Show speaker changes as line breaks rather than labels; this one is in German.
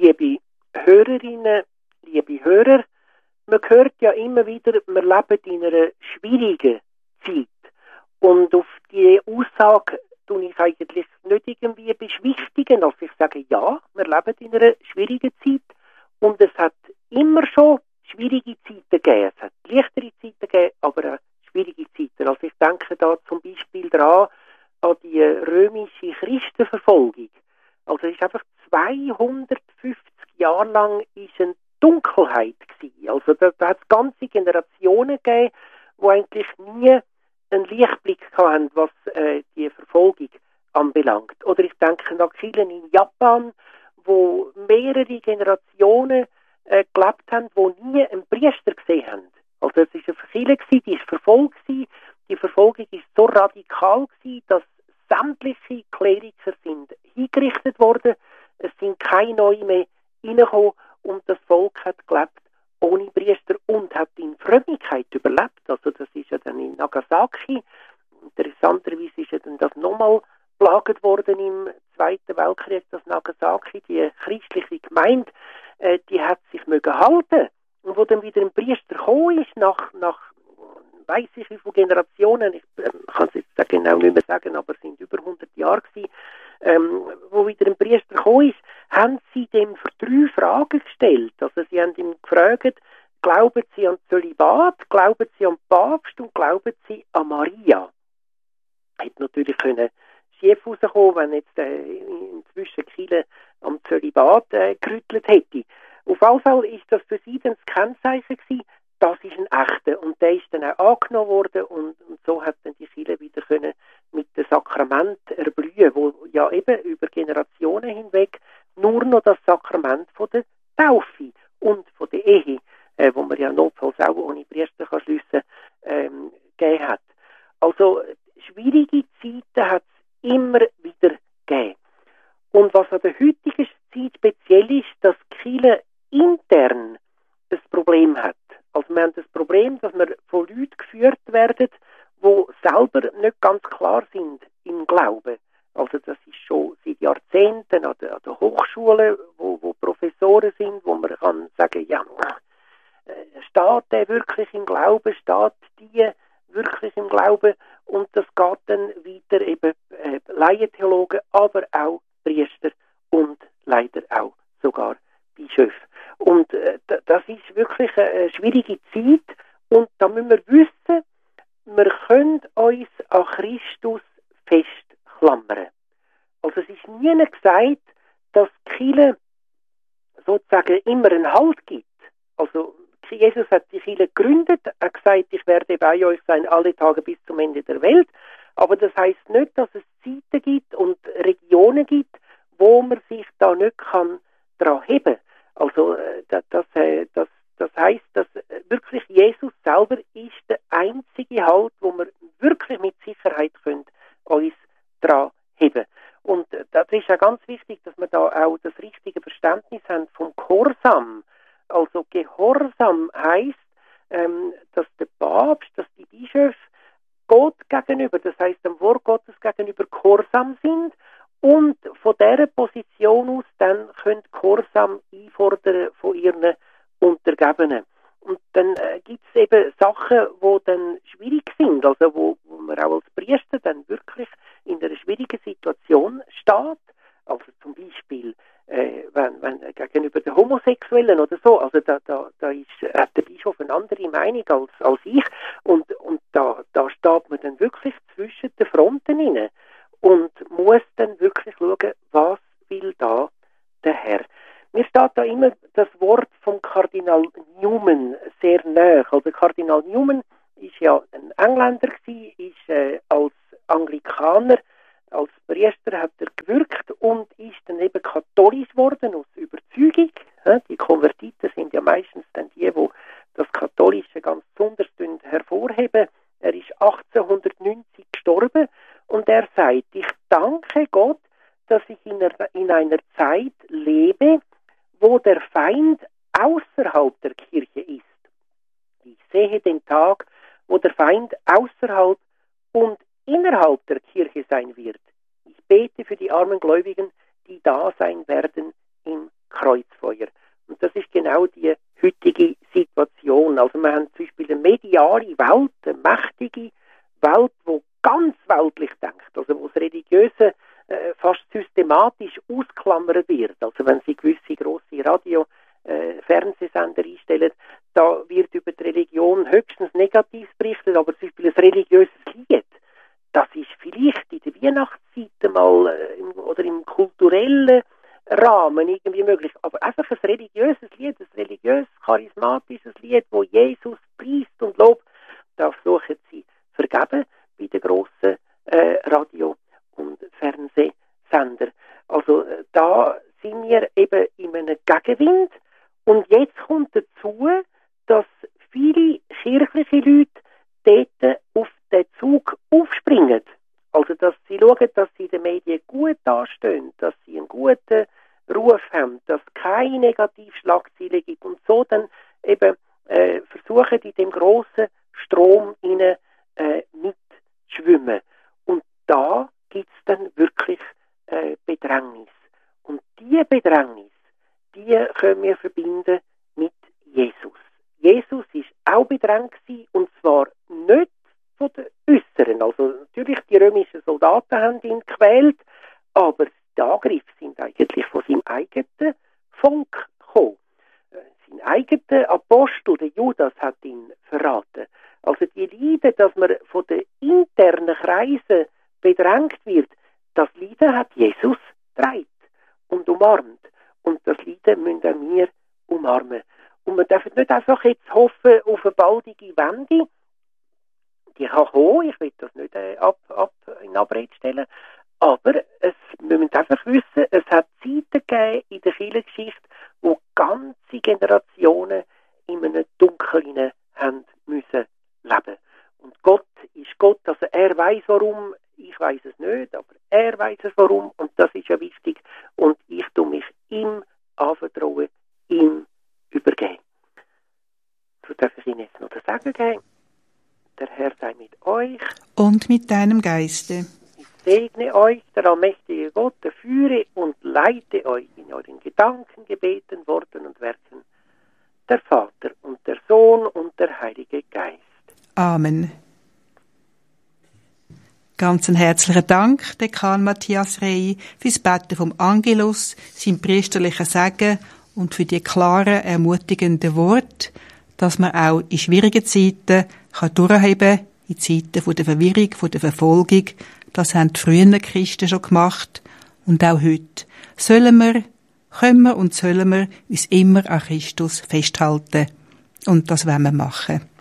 liebe Hörerinnen, liebe Hörer, man hört ja immer wieder, wir leben in einer schwierigen Zeit. Und auf die Aussage tue ich eigentlich nicht irgendwie beschwichtigen. Also ich sage, ja, wir leben in einer schwierigen Zeit. Und es hat immer schon schwierige Zeiten gegeben. Es hat leichtere Zeiten gegeben, aber auch schwierige Zeiten. Also ich denke da zum Beispiel daran, an die römische Christenverfolgung. Also es ist einfach 250 Jahre lang ist eine Dunkelheit gewesen. Also da hat es ganze Generationen gegeben, die eigentlich nie einen Lichtblick hatten, was die Verfolgung anbelangt. Oder ich denke an Kirchen in Japan, wo mehrere Generationen gelebt haben, die nie einen Priester gesehen haben. Also es war eine Kirche, die ist verfolgt gewesen. Die Verfolgung ist so radikal gewesen, dass sämtliche Kleriker sind hingerichtet worden. Es sind keine neuen mehr reingekommen und das Volk hat gelebt ohne Priester und hat in Frömmigkeit überlebt. Also das ist ja dann in Nagasaki. Interessanterweise ist ja dann das nochmal belagert worden im Zweiten Weltkrieg, das Nagasaki. Die christliche Gemeinde, die hat sich mögen halten. Und wo dann wieder ein Priester gekommen ist, nach weiss ich wie viele Generationen, ich kann es jetzt genau nicht mehr sagen, aber es sind über 100 Jahre gewesen, wo wieder ein Priester gekommen ist, haben sie dem 3 Fragen gestellt. Also sie haben ihm gefragt, glauben sie an Zölibat, glauben sie an den Papst und glauben sie an Maria? Hätte natürlich können schief rauskommen, wenn jetzt inzwischen Kirche am Zölibat gerüttelt hätte. Auf jeden Fall ist das für sie dann das Kennzeichen gewesen, das ist ein echter. Und der ist dann auch angenommen worden und so hat dann die Kirche wieder können mit dem Sakrament erblühen, wo ja eben über Generationen hinweg nur noch das Sakrament von der Taufe und von der Ehe, wo man ja notfalls auch ohne Priester kann schliessen, gegeben hat. Also schwierige Zeiten hat es immer wieder gegeben. Und was an der heutigen Zeit speziell ist, dass die Kirche intern das Problem hat. Also wir haben das Problem, dass wir von Leuten geführt werden, die selber nicht ganz klar sind im Glauben. Also das ist schon seit Jahrzehnten an der Hochschule, wo Professoren sind, wo man kann sagen, ja, steht der wirklich im Glauben, steht die wirklich im Glauben, und das geht dann weiter eben Laientheologen, aber auch Priester und leider auch sogar Bischöfe. Und das ist wirklich eine schwierige Zeit und da müssen wir wissen, wir können uns an Christus festklammern. Also es ist nie gesagt, dass die Kirche sozusagen immer einen Halt gibt. Also Jesus hat die Kirche gegründet, er hat gesagt, ich werde bei euch sein alle Tage bis zum Ende der Welt. Aber das heisst nicht, dass es Zeiten gibt und Regionen gibt, wo man sich da nicht kann dran heben. Also das heisst, dass wirklich Jesus selber ist der einzige Halt, wo wir wirklich mit Sicherheit können uns dran heben. Und das ist ja ganz wichtig, dass wir da auch das richtige Verständnis haben vom Gehorsam. Also Gehorsam heisst, dass der Papst, dass die Bischöfe Gott gegenüber, das heisst dem Wort Gottes gegenüber gehorsam sind und von dieser Position aus dann können Gehorsam einfordern von ihren Untergebenen. Und dann gibt es eben Sachen, die dann schwierig sind, also wo man auch als Priester dann wirklich in einer schwierigen Situation steht. Also zum Beispiel, wenn gegenüber den Homosexuellen oder so, also da hat der Bischof eine andere Meinung als ich und da steht man dann wirklich zwischen den Fronten inne und muss dann wirklich schauen, was will da der Herr. Mir steht da immer das Wort vom Kardinal Newman sehr nahe. Also Kardinal Newman ist ja ein Engländer gewesen, ist als Anglikaner, als Priester hat er gewirkt und ist dann eben katholisch geworden aus Überzeugung. Die Konvertiten sind ja meistens dann die das Katholische ganz besonders hervorheben. Er ist 1890 gestorben und er sagt, ich danke Gott, dass ich in einer Zeit lebe, wo der Feind außerhalb der Kirche ist. Ich sehe den Tag, wo der Feind außerhalb und innerhalb der Kirche sein wird. Ich bete für die armen Gläubigen, die da sein werden im Kreuz. reale Welt, eine mächtige Welt, die ganz weltlich denkt, also wo das Religiöse fast systematisch ausklammert wird. Also wenn Sie gewisse grosse Fernsehsender einstellen, da wird über die Religion höchstens negativ berichtet, aber zum Beispiel ein religiöses Lied, das ist vielleicht in der Weihnachtszeit mal oder im kulturellen Rahmen irgendwie möglich. Aber einfach ein religiöses Lied, ein religiös, charismatisches Lied, wo Jesus preist und lobt, da versuchen sie vergeben bei den grossen Radio- und Fernsehsender. Also da sind wir eben in einem Gegenwind. Und jetzt kommt dazu, dass viele kirchliche Leute dort auf den Zug aufspringen. Also, dass sie schauen, dass sie in den Medien gut dastehen, dass sie einen guten Ruf haben, dass es keine Negativschlagzeilen gibt und so dann eben versuchen, in dem grossen Strom mitschwimmen. Und da gibt es dann wirklich Bedrängnis. Und diese Bedrängnis, die können wir verbinden mit Jesus. Jesus ist auch bedrängt gewesen, und zwar nicht von den Äußeren. Also natürlich, die römischen Soldaten haben ihn gequält, aber die Angriffe sind eigentlich von seinem eigenen Volk gekommen. Sein eigener Apostel, der Judas, hat ihn verraten. Also die Leiden, dass man von den internen Kreisen bedrängt wird, das Leiden hat Jesus getragen und umarmt. Und das Leiden müssen auch wir umarmen. Und man darf nicht einfach jetzt hoffen auf eine baldige Wende. Die kann kommen, ich will das nicht in Abrede stellen. Aber wir müssen einfach wissen, es hat Zeiten gegeben in der Kirchengeschichte, wo ganze Generationen in einem Dunkel haben müssen leben. Und Gott ist Gott, also er weiß warum, ich weiß es nicht, aber er weiß es warum, und das ist ja wichtig. Und ich tue mich ihm anvertrauen, ihm übergeben. So darf ich Ihnen jetzt noch das Sagen geben. Der Herr sei mit euch.
Und mit deinem Geiste.
Ich segne euch, der allmächtige Gott, der führe und leite euch in euren Gedanken, Gebeten, Worten und Werken. Der Vater und der Sohn und der Heilige Geist.
Amen. Ganz einen herzlichen Dank, Dekan Matthias Rey, fürs Beten vom Angelus, sein priesterlichen Segen und für die klaren, ermutigenden Worte, dass man auch in schwierigen Zeiten durchheben kann, in Zeiten der Verwirrung, der Verfolgung. Das haben die frühen Christen schon gemacht. Und auch heute können wir und sollen wir uns immer an Christus festhalten. Und das wollen wir machen.